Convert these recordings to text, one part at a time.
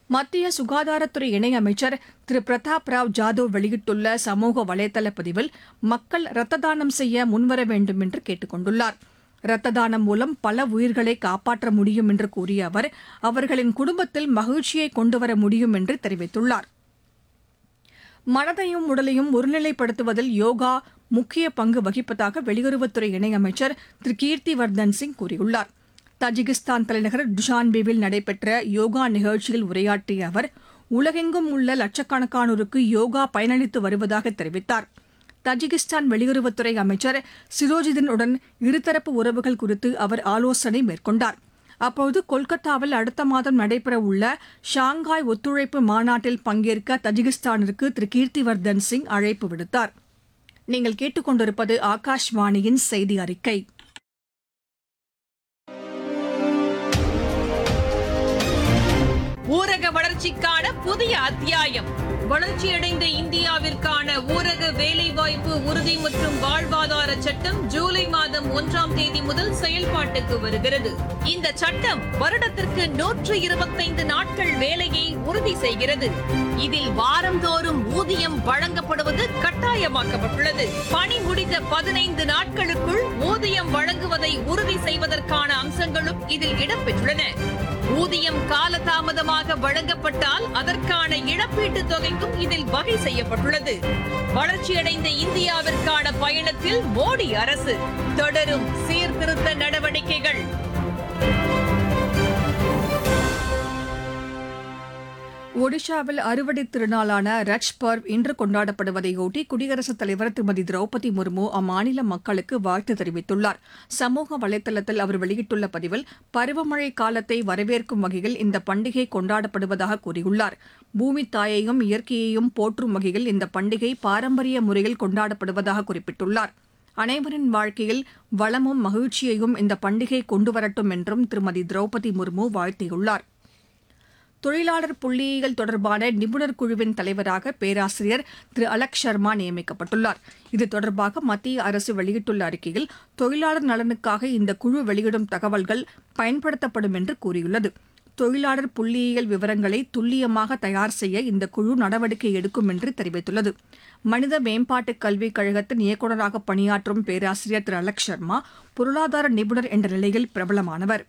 மத்திய சுகாதாரத்துறை இணையமைச்சர் திரு பிரதாப் ராவ் ஜாதவ் வெளியிட்டுள்ள சமூக வலைதள பதிவில் மக்கள் ரத்த தானம் செய்ய முன்வர வேண்டும் என்று கேட்டுக் கொண்டுள்ளார். ரத்த தானம் மூலம் பல உயிர்களை காப்பாற்ற முடியும் என்று கூறிய அவர், அவர்களின் குடும்பத்தில் மகிழ்ச்சியை கொண்டுவர முடியும் என்று தெரிவித்துள்ளார். மனதையும் உடலையும் ஒருநிலைப்படுத்துவதில் யோகா முக்கிய பங்கு வகிப்பதாக வெளியுறவுத்துறை இணையமைச்சர் திரு கீர்த்திவர்தன் சிங் கூறியுள்ளார். தஜிகிஸ்தான் தலைநகர் டுஷான்பேவில் நடைபெற்ற யோகா நிகழ்ச்சியில் உரையாற்றிய அவர், உலகெங்கும் உள்ள லட்சக்கணக்கானோருக்கு யோகா பயனளித்து வருவதாக தெரிவித்தார். தஜிகிஸ்தான் வெளியுறவுத்துறை அமைச்சர் சிரோஜிதின் உடன் இருதரப்பு உறவுகள் குறித்து அவர் ஆலோசனை மேற்கொண்டார். அப்போது கொல்கத்தாவில் அடுத்த மாதம் நடைபெறவுள்ள ஷாங்காய் ஒத்துழைப்பு மாநாட்டில் பங்கேற்க தஜிகிஸ்தானிற்கு திரு கீர்த்திவர்தன் சிங் அழைப்பு விடுத்தார். நீங்கள் கேட்டுக்கொண்டிருப்பது ஆகாஷ்வாணியின் செய்தி அறிக்கை. ஊரக வளர்ச்சிக்கான புதிய அத்தியாயம். வளர்ச்சியடைந்த இந்தியாவிற்கான ஊரக வேலைவாய்ப்பு உறுதி மற்றும் வாழ்வாதார சட்டம் ஜூலை மாதம் 1ஆம் தேதி முதல் செயல்பாட்டுக்கு வருகிறது. இந்த சட்டம் வருடத்திற்கு 125 நாட்கள் வேலையை உறுதி செய்கிறது. இதில் வாரந்தோறும் ஊதியம் வழங்கப்படுவது கட்டாயமாக்கப்பட்டுள்ளது. பணி முடிந்த 15 நாட்களுக்குள் ஊதியம் வழங்குவதை உறுதி செய்வதற்கான அம்சங்களும் இதில் இடம்பெற்றுள்ளன. ஊதியம் காலதாமதமாக வழங்கப்பட்டால் அதற்கான இழப்பீட்டுத் தொகைக்கும் இதில் வகை செய்யப்பட்டுள்ளது. வளர்ச்சியடைந்த இந்தியாவிற்கான பயணத்தில் மோடி அரசு தொடரும் சீர்திருத்த நடவடிக்கைகள். ஒடிஷாவில் அறுவடைத் திருநாளான ரட்ச் பர்வ் இன்று கொண்டாடப்படுவதையொட்டி குடியரசுத் தலைவர் திருமதி திரௌபதி முர்மு அம்மாநில மக்களுக்கு வாழ்த்து தெரிவித்துள்ளார். சமூக வலைதளத்தில் அவர் வெளியிட்டுள்ள பதிவில், பருவமழை காலத்தை வரவேற்கும் வகையில் இந்த பண்டிகை கொண்டாடப்படுவதாக கூறியுள்ளார். பூமி தாயையும் இயற்கையையும் போற்றும் வகையில் இந்த பண்டிகை பாரம்பரிய முறையில் கொண்டாடப்படுவதாக குறிப்பிட்டுள்ளார். அனைவரின் வாழ்க்கையில் வளமும் மகிழ்ச்சியையும் இந்த பண்டிகை கொண்டுவரட்டும் என்றும் திருமதி திரௌபதி முர்மு வாழ்த்தியுள்ளார். தொழிலாளர் புள்ளியியல் தொடர்பான நிபுணர் குழுவின் தலைவராக பேராசிரியர் திரு அலக் சர்மா நியமிக்கப்பட்டுள்ளார். இது தொடர்பாக மத்திய அரசு வெளியிட்டுள்ள அறிக்கையில், தொழிலாளர் நலனுக்காக இந்த குழு வெளியிடும் தகவல்கள் பயன்படுத்தப்படும் என்று கூறியுள்ளது. தொழிலாளர் புள்ளியியல் விவரங்களை துல்லியமாக தயார் செய்ய இந்த குழு நடவடிக்கை எடுக்கும் என்று தெரிவித்துள்ளது. மனித மேம்பாட்டு கல்விக் கழகத்தின் இயக்குநராக பணியாற்றும் பேராசிரியர் திரு அலக் சர்மா பொருளாதார நிபுணர் என்ற நிலையில் பிரபலமானவர்.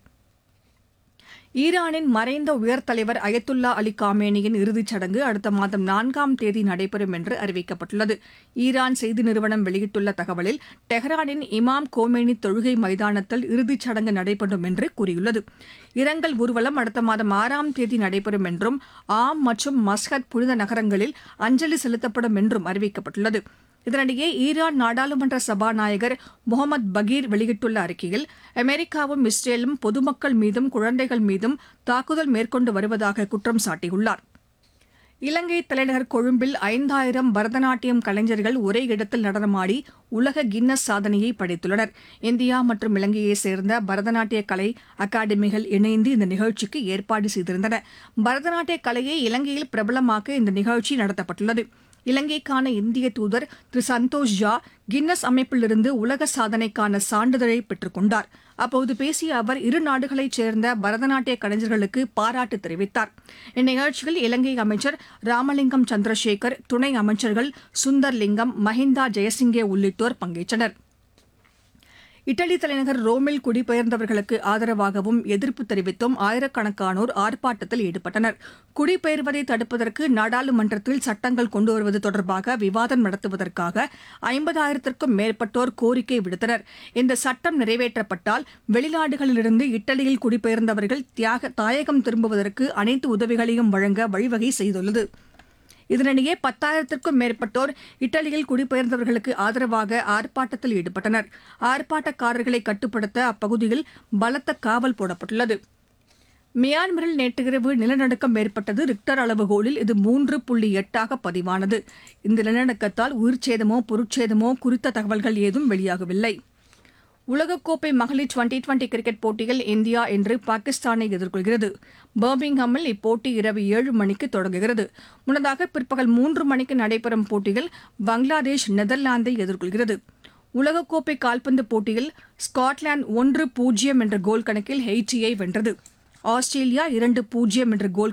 ஈரானின் மறைந்த உயர் தலைவர் அயத்துல்லா அலி காமேனியின் இறுதிச் சடங்கு அடுத்த மாதம் 4ஆம் தேதி நடைபெறும் என்று அறிவிக்கப்பட்டுள்ளது. ஈரான் செய்தி நிறுவனம் வெளியிட்டுள்ள தகவலில், டெஹ்ரானின் இமாம் கோமேனி தொழுகை மைதானத்தில் இறுதிச் சடங்கு நடைபெறும் என்று கூறியுள்ளது. இரங்கல் ஊர்வலம் அடுத்த மாதம் 6ஆம் தேதி நடைபெறும் என்றும் ஆம் மற்றும் மஸ்கட் புனித நகரங்களில் அஞ்சலி செலுத்தப்படும் என்றும் அறிவிக்கப்பட்டுள்ளது. இதனிடையே ஈரான் நாடாளுமன்ற சபாநாயகர் முகமது பகீர் வெளியிட்டுள்ள அறிக்கையில், அமெரிக்காவும் இஸ்ரேலும் பொதுமக்கள் மீதும் குழந்தைகள் மீதும் தாக்குதல் மேற்கொண்டு வருவதாக குற்றம் சாட்டியுள்ளார். இலங்கை தலைநகர் கொழும்பில் 5000 பரதநாட்டியம் கலைஞர்கள் ஒரே இடத்தில் நடனமாடி உலக கின்னஸ் சாதனையை படைத்துள்ளனர். இந்தியா மற்றும் இலங்கையைச் சேர்ந்த பரதநாட்டிய கலை அகாடமிகள் இணைந்து இந்த நிகழ்ச்சிக்கு ஏற்பாடு செய்திருந்தன. பரதநாட்டிய கலையை இலங்கையில் பிரபலமாக்க இந்த நிகழ்ச்சி நடத்தப்பட்டுள்ளது. இலங்கைக்கான இந்திய தூதர் திரு சந்தோஷ் ஜா கின்னஸ் அமைப்பிலிருந்து உலக சாதனைக்கான சான்றிதழை பெற்றுக் கொண்டார். அப்போது பேசிய அவர், இரு நாடுகளைச் சேர்ந்த பரதநாட்டிய கலைஞர்களுக்கு பாராட்டு தெரிவித்தார். இந்நிகழ்ச்சியில் இலங்கை அமைச்சர் ராமலிங்கம் சந்திரசேகர், துணை அமைச்சர்கள் சுந்தர்லிங்கம், மஹிந்தா ஜெயசிங்கே உள்ளிட்டோர் பங்கேற்றனர். இட்டலி தலைநகர் ரோமில் குடிபெயர்ந்தவர்களுக்கு ஆதரவாகவும் எதிர்ப்பு தெரிவித்தும் ஆயிரக்கணக்கானோர் ஆர்ப்பாட்டத்தில் ஈடுபட்டனர். குடிபெயர்வதை தடுப்பதற்கு நாடாளுமன்றத்தில் சட்டங்கள் கொண்டுவருவது தொடர்பாக விவாதம் நடத்துவதற்காக 50,000க்கும் மேற்பட்டோர் கோரிக்கை விடுத்தனர். இந்த சட்டம் நிறைவேற்றப்பட்டால் வெளிநாடுகளிலிருந்து இட்டலியில் குடிபெயர்ந்தவர்கள் தாயகம் திரும்புவதற்கு அனைத்து உதவிகளையும் வழங்க வழிவகை செய்துள்ளது. இதனிடையே 10,000க்கும் மேற்பட்டோர் இட்டலியில் குடிபெயர்ந்தவர்களுக்கு ஆதரவாக ஆர்ப்பாட்டத்தில் ஈடுபட்டனர். ஆர்ப்பாட்டக்காரர்களை கட்டுப்படுத்த அப்பகுதியில் பலத்த காவல் போடப்பட்டுள்ளது. மியான்மரில் நேற்றிரவு நிலநடுக்கம் ஏற்பட்டது. ரிக்டர் அளவுகோலில் இது 3.8 பதிவானது. இந்த நிலநடுக்கத்தால் உயிர்ச்சேதமோ பொருட்சேதமோ குறித்த தகவல்கள் ஏதும் வெளியாகவில்லை. உலகக்கோப்பை மகளிர் டுவெண்டி கிரிக்கெட் போட்டியில் இந்தியா இன்று பாகிஸ்தானை எதிர்கொள்கிறது. பர்மிங்ஹாமில் இப்போட்டி இரவு 7 மணிக்கு தொடங்குகிறது. முன்னதாக பிற்பகல் 3 மணிக்கு நடைபெறும் போட்டியில் பங்களாதேஷ் நெதர்லாந்தை எதிர்கொள்கிறது. உலகக்கோப்பை கால்பந்து போட்டியில் ஸ்காட்லாந்து 1-0 என்ற கோல் கணக்கில் ஹெய்ட்டியை வென்றது. ஆஸ்திரேலியா 2-0 என்ற கோல்